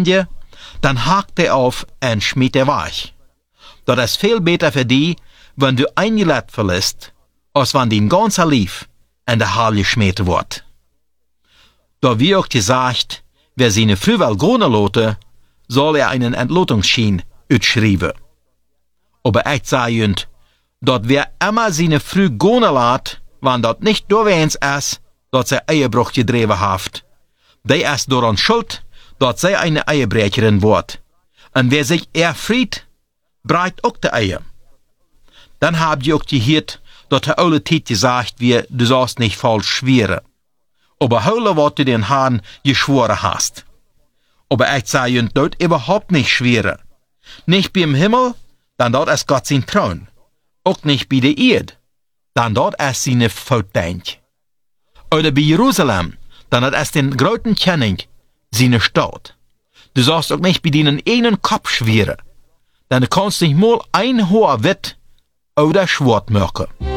je, dann hakt er auf und schmiet er weg. Dat is veel beter für die, wenn du ein Gelät verlässt, als wenn dein ganzer Lief in der Halle geschmiert wird. Da wie auch gesagt, wer seine Frau will gehen lassen, soll er einen Entlotungsschein utschreiben. Aber ich sage euch, dat wer immer seine Frau gehen lässt, wenn dat nicht doorweens ist, dat sie Ehebruch gedreven hat, der ist daran schuld, dat sie eine Ehebrecherin wird. Und wer sich erfried, breit auch die Ehe. Dann habt ihr auch gehört, dat der alte Tijd gesagt wird, du sollst nicht falsch schwören. Aber heute wat du den Herrn geschworen hast. Aber ich sage euch, dort überhaupt nicht schwören. Nicht beim Himmel, dann dort ist Gott sein Thron. Auch nicht bei der Erde, dann dort ist seine Volldenk. Oder bei Jerusalem, dann dort ist den großen König seine Stadt. Du sollst auch nicht bei deinen einen Kopf schwören, denn du kannst nicht mal ein Haar wett oder schwarz machen.